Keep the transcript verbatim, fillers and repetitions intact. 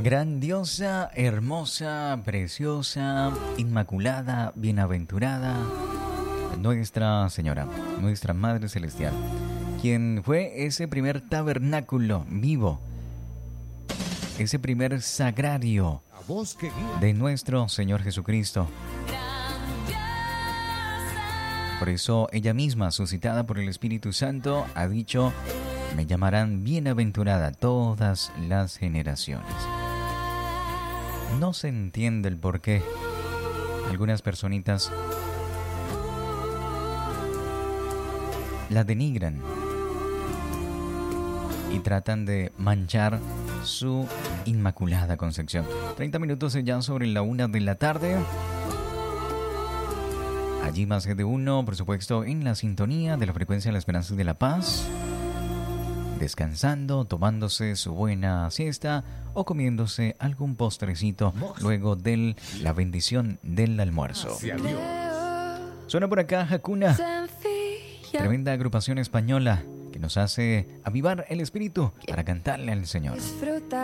Grandiosa, hermosa, preciosa, inmaculada, bienaventurada, Nuestra Señora, nuestra Madre Celestial, quien fue ese primer tabernáculo vivo, ese primer sagrario de nuestro Señor Jesucristo. Por eso ella misma, suscitada por el Espíritu Santo, ha dicho: me llamarán bienaventurada todas las generaciones. No se entiende el por qué algunas personitas la denigran y tratan de manchar su inmaculada concepción. treinta minutos ya sobre la una de la tarde. Allí más de uno, por supuesto, en la sintonía de la frecuencia de la esperanza y de la paz, descansando, tomándose su buena siesta o comiéndose algún postrecito luego de la bendición del almuerzo. Suena por acá Hakuna, tremenda agrupación española que nos hace avivar el espíritu para cantarle al Señor.